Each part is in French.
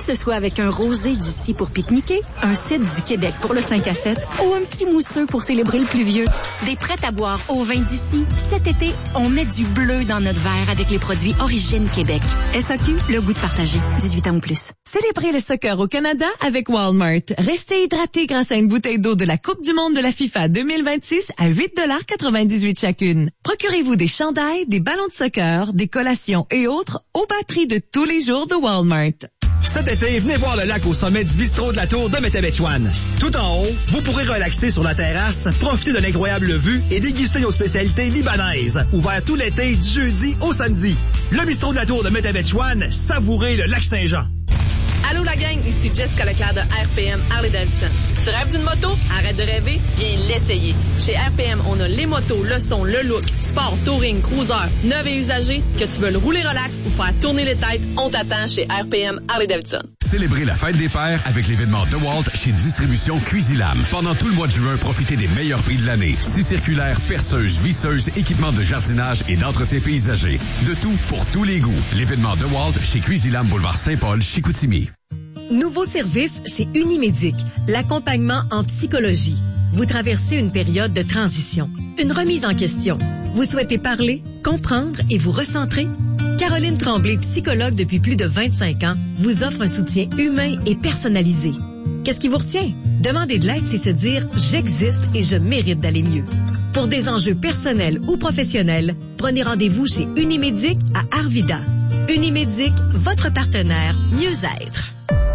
ce soit avec un rosé d'ici pour pique-niquer, un cidre du Québec pour le 5 à 7 ou un petit mousseux pour célébrer le plus vieux. Des prêts à boire au vin d'ici. Cet été, on met du bleu dans notre verre avec les produits Origine Québec. SAQ, le goût de partager. 18 ans ou plus. Célébrez le soccer au Canada avec Walmart. Restez hydratés grâce à une bouteille d'eau de la Coupe du monde de la FIFA 2026 à 8,98 $ chacune. Procurez-vous des chandails, des ballons de soccer, des collations et autres au bas prix de tous les jours de Walmart. Cet été, venez voir le lac au sommet du bistrot de la Tour de Métabetchouane. Tout en haut, vous pourrez relaxer sur la terrasse, profiter de l'incroyable vue et déguster nos spécialités libanaises. Ouvert tout l'été, du jeudi au samedi. Le bistrot de la Tour de Métabetchouane, savourez le lac Saint-Jean. Allô la gang, ici Jessica Leclerc de RPM Harley-Davidson. Tu rêves d'une moto? Arrête de rêver, viens l'essayer. Chez RPM, on a les motos, le son, le look, sport, touring, cruiser, neuves et usagées. Que tu veuilles rouler relax ou faire tourner les têtes, on t'attend chez RPM Harley-Davidson. Célébrez la fête des pères avec l'événement DeWalt chez Distribution Cuisilam. Pendant tout le mois de juin, profitez des meilleurs prix de l'année. 6 circulaires, perceuses, visseuses, équipements de jardinage et d'entretien paysager. De tout pour tous les goûts. L'événement DeWalt chez Cuisilam, boulevard Saint-Paul, Chicoutimi. Nouveau service chez Unimédic, l'accompagnement en psychologie. Vous traversez une période de transition, une remise en question. Vous souhaitez parler, comprendre et vous recentrer? Caroline Tremblay, psychologue depuis plus de 25 ans, vous offre un soutien humain et personnalisé. Qu'est-ce qui vous retient? Demander de l'aide, c'est se dire « j'existe et je mérite d'aller mieux ». Pour des enjeux personnels ou professionnels, prenez rendez-vous chez Unimédic à Arvida. Unimédic, votre partenaire mieux-être.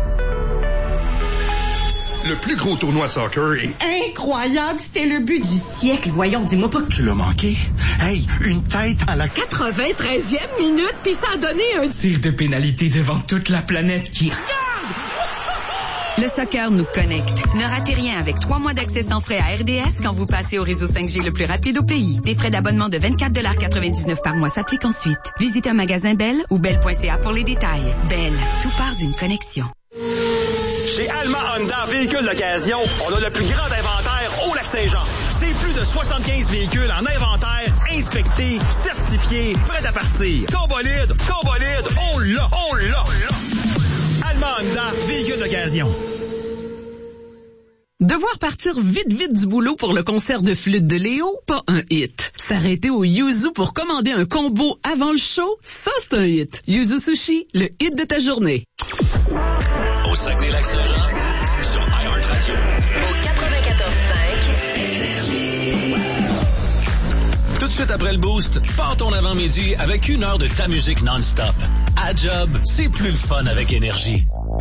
Le plus gros tournoi de soccer est incroyable, c'était le but du siècle. Voyons, dis-moi pas que tu l'as manqué. Hey, une tête à la 93e minute, puis ça a donné un tir de pénalité devant toute la planète qui regarde. Le soccer nous connecte. Ne ratez rien avec 3 mois d'accès sans frais à RDS quand vous passez au réseau 5G le plus rapide au pays. Des frais d'abonnement de 24,99 $ par mois s'appliquent ensuite. Visitez un magasin Bell ou bell.ca pour les détails. Bell, tout part d'une connexion. Chez Alma Honda Véhicules d'occasion, on a le plus grand inventaire au Lac-Saint-Jean. C'est plus de 75 véhicules en inventaire, inspectés, certifiés, prêts à partir. Ton bolide, on l'a. Alma Honda Véhicules d'occasion. Devoir partir vite du boulot pour le concert de flûte de Léo, pas un hit. S'arrêter au Yuzu pour commander un combo avant le show, ça c'est un hit. Yuzu Sushi, le hit de ta journée. Au Saguenay-Lac-Saint-Jean, sur iHeartRadio. Au 94.5. Énergie. Tout de suite après le boost, pars ton avant-midi avec 1 heure de ta musique non-stop. À job, c'est plus le fun avec Énergie.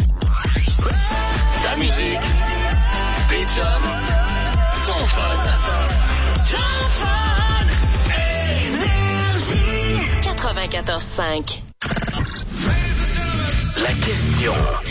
Ta musique, tes jobs, ton fun. Ton fun. Énergie. 94.5. La question.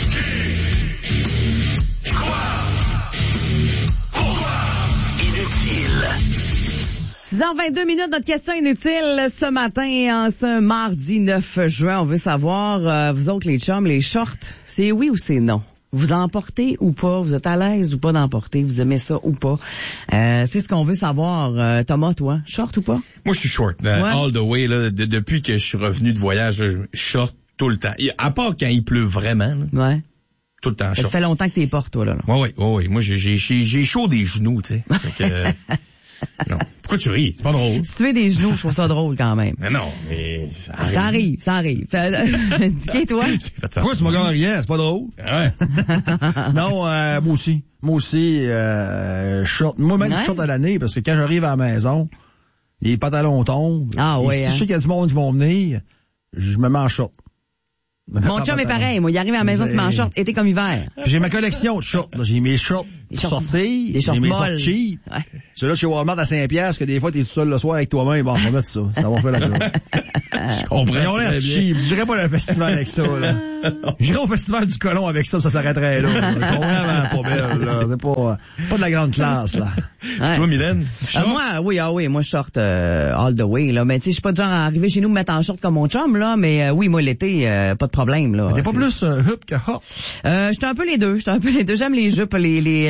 Quoi? Pourquoi? Inutile. 6h22, notre question inutile ce matin, en ce mardi 9 juin. On veut savoir, vous autres les chums, les shorts, c'est oui ou c'est non? Vous en portez ou pas? Vous êtes à l'aise ou pas d'en porter? Vous aimez ça ou pas? C'est ce qu'on veut savoir. Thomas, toi, short ou pas? Moi, je suis short. All the way, là, depuis que je suis revenu de voyage, là, je short tout le temps. À part quand il pleut vraiment. Là. Ouais. Tout le temps short. Ça fait longtemps que t'es portes, toi, là. Oui. Moi, j'ai chaud des genoux, tu sais. Non. Pourquoi tu ris? C'est pas drôle. Si tu fais des genoux, je trouve ça drôle quand même. Mais non, mais ça arrive. Dis toi. Pourquoi tu m'as gagné rien? C'est pas drôle. Ouais. Non, moi aussi, short. Moi, même short à l'année, parce que quand j'arrive à la maison, les pantalons tombent. Ah ouais. Si je sais qu'il y a du monde qui vont venir, je me mets en short. Mon chum est pareil. Moi, il arrive à la maison, il se met en short, été comme hiver. J'ai ma collection de shorts. J'ai mes shorts pour sortir. J'ai mes shorts cheap. Ouais. Ceux-là, chez Walmart à 5$, que des fois, t'es tout seul le soir avec toi-même. Bon, on va mettre ça. Ça va faire la job. On ont l'air cheap. J'irai pas au festival avec ça, là. J'irai au festival du Colon avec ça s'arrêterait là. Ils sont vraiment pas belles, là. C'est pas de la grande classe, là. Ouais. Toi, Mylène? Moi, moi, short, all the way, là. Mais tu sais, je suis pas du genre à arriver chez nous me mettre en short comme mon chum, là. Mais oui, moi, l'été, pas de problème, là. T'es pas plus hoop que hop? J'étais un peu les deux. J'aime les jupes, les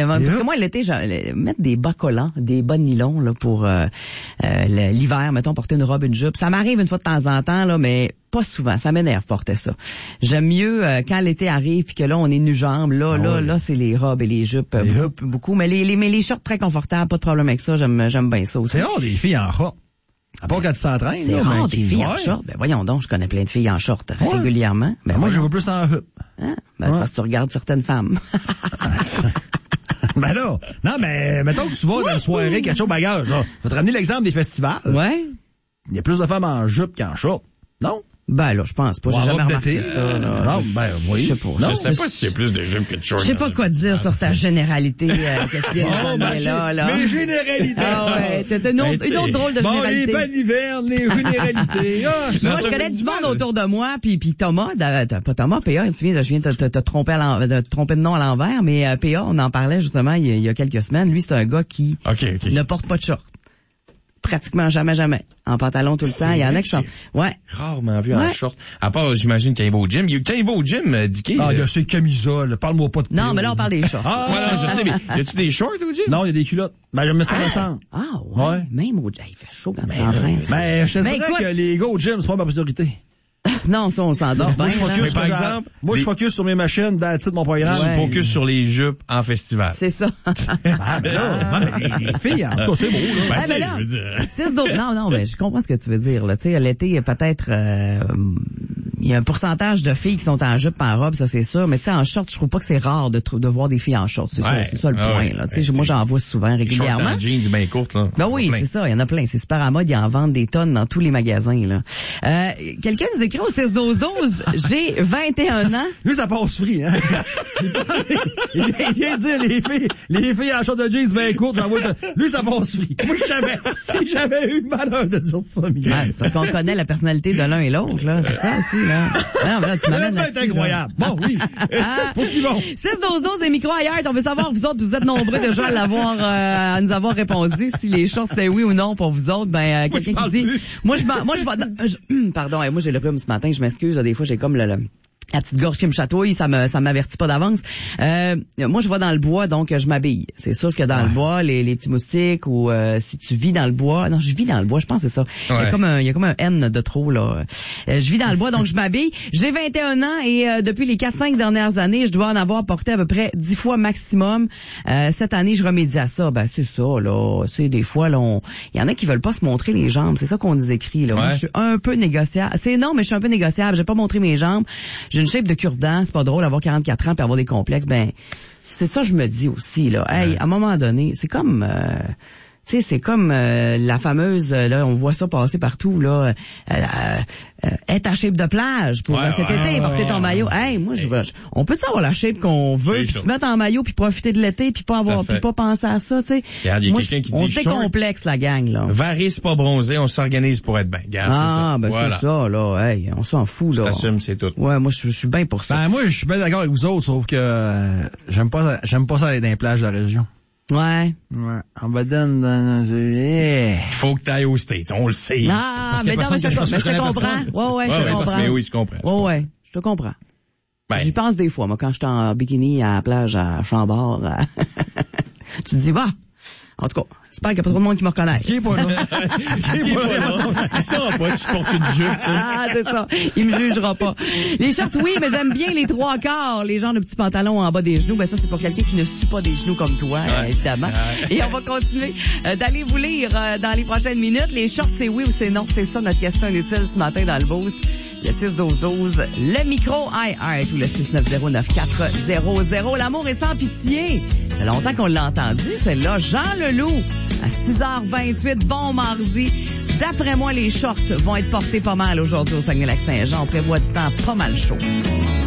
parce que moi, l'été, mettre des bas collants, des bas de nylon, là, pour l'hiver, mettons, porter une robe, une jupe. Ça m'arrive une fois de temps en temps, là, mais pas souvent. Ça m'énerve porter ça. J'aime mieux quand l'été arrive puis que là, on est nu-jambes. Là, c'est les robes et les jupes. Beaucoup. Mais les shorts très confortables, pas de problème avec ça. J'aime bien ça aussi. C'est rare des filles en short. À part quand tu s'entraînes. C'est rare des filles en short. Ben voyons donc, je connais plein de filles en short régulièrement. Ben moi, je vois plus en jupe. Hein? Ben c'est parce que tu regardes certaines femmes. Ben là, non, mais mettons que tu vas dans une soirée, quelque chose bagage. Là. Je vais te ramener l'exemple des festivals. Ouais. Il y a plus de femmes en jupe qu'en short. Non? Ben là, je pense pas. J'ai jamais remarqué ça. Non, ben oui. Je sais pas si c'est plus de jupes que de shorts. Je sais pas quoi dire sur ta généralité. Qu'est-ce qu'il y a là. Mes généralités. Ah ouais, t'as une autre drôle de généralité. Bon, les balivernes, les généralités. Moi, je connais du monde autour de moi, puis Thomas, pas Thomas, PA, je viens de te tromper de nom à l'envers, mais PA, on en parlait justement il y a quelques semaines. Lui, c'est un gars qui ne porte pas de short. Pratiquement jamais. En pantalon tout le temps. Il y en a qui sont... Ouais. Rarement vu en short. À part, j'imagine, quand il va au gym. Quand il va au gym, Dicky... Ah, il y a ses camisoles. Parle-moi pas de... Non, mais là, on parle des shorts. Voilà, je sais, mais y a-tu des shorts au gym? Non, il y a des culottes. Ben, je me sens récent. Ah, ouais. Même au gym. Il fait chaud quand tu t'entraînes. Ben, je te dirais que les gars au gym, c'est pas ma priorité. Non, ça, on s'endort bien. Moi, je focus sur mes machines dans le titre de mon programme. Je focus sur les jupes en festival. C'est ça. Les filles, en tout cas, c'est beau, là. Ben là, 6 d'autres. Non, mais je comprends ce que tu veux dire, là. Tu sais, l'été, peut-être, il y a un pourcentage de filles qui sont en jupe, en robe, ça, c'est sûr. Mais tu sais, en short, je trouve pas que c'est rare de voir des filles en short. C'est ça le point, là. Tu sais, moi, j'en vois souvent, régulièrement. En jeans bien courtes, là. Ben oui, c'est ça. Il y en a plein. C'est super à mode. Ils en vendent des tonnes dans tous les magasins, là. Quelqu'un nous écrit au 6-12-12, j'ai 21 ans. Lui, ça passe free, hein. Il vient dire les filles en short de jeans bien courtes, lui, ça passe free. Moi, si j'avais eu le malheur de dire ça, c'est parce qu'on connaît la personnalité de l'un et l'autre, là. C'est ça aussi, là. Non, mais là, tu m'amènes là-dessus. C'est incroyable. Là. Bon, oui. Faut qu'ils vont. 6-12-12 et micro ailleurs. On veut savoir, vous autres, vous êtes nombreux déjà à nous avoir répondu si les shorts c'est oui ou non pour vous autres. Ben, quelqu'un qui dit, moi, pardon, moi, j'ai le rhume ce matin, je m'excuse, là, des fois, j'ai comme la petite gorge qui me chatouille, ça m'avertit pas d'avance. Moi, je vais dans le bois, donc je m'habille. C'est sûr que dans le bois, les petits moustiques ou si tu vis dans le bois... Non, je vis dans le bois, je pense que c'est ça. Il y a comme un N de trop, là. Je vis dans le bois, donc je m'habille. J'ai 21 ans et depuis les 4-5 dernières années, je dois en avoir porté à peu près 10 fois maximum. Cette année, je remédie à ça. Ben, c'est ça, là. Tu sais, des fois, là, il y en a qui veulent pas se montrer les jambes. C'est ça qu'on nous écrit, là. Moi, je suis un peu négociable. C'est non, mais je suis un peu négociable. J'ai pas montré mes jambes. J'ai une shape de cure-dent, c'est pas drôle d'avoir 44 ans puis avoir des complexes. Ben, c'est ça je me dis aussi, là. Hey, à un moment donné, c'est comme... tu sais, c'est comme la fameuse, là, on voit ça passer partout, là, être à shape de plage pour cet été, porter ton maillot. Hey, moi, on peut avoir la shape qu'on veut, puis se mettre en maillot, puis profiter de l'été, puis pas penser à ça, tu sais. Moi, quelqu'un qui dit, on décomplexe, la gang, là. Varisse pas bronzé, on s'organise pour être bien. Regarde, c'est ça. Ben c'est ça, là. Hey, on s'en fout, là. Tu t'assumes, c'est tout. Ouais, moi, je suis bien pour ça. Ben, moi, je suis bien d'accord avec vous autres, sauf que j'aime pas ça aller dans les plages de la région. Ouais. En Baden, faut que t'ailles aux States, on le sait. Ah, mais non, mais je te comprends. Ouais, je te comprends. Oui, tu comprends. Ouais, je te comprends. Ben. J'y pense des fois, moi, quand j'étais en bikini à la plage à Chambord. Tu te dis, va. En tout cas, j'espère qu'il n'y a pas trop de monde qui me reconnaisse. Qui est pas là? Qui est pas là? Il saura pas si je porte une jupe. Ah, c'est ça. Il me jugera pas. Les shorts, oui, mais j'aime bien les 3/4. Les genres de petits pantalons en bas des genoux. Ben ça, c'est pour quelqu'un qui ne suit pas des genoux comme toi, évidemment. Et on va continuer d'aller vous lire dans les prochaines minutes. Les shorts, c'est oui ou c'est non? C'est ça notre question inutile ce matin dans le boost. Le 6-12-12, le micro iHeart ou le 690-9400. L'amour est sans pitié. Ça fait longtemps qu'on l'a entendu, celle-là. Jean Leloup, à 6h28, bon mardi. D'après moi, les shorts vont être portés pas mal aujourd'hui au Saguenay-Lac-Saint-Jean. On prévoit du temps pas mal chaud.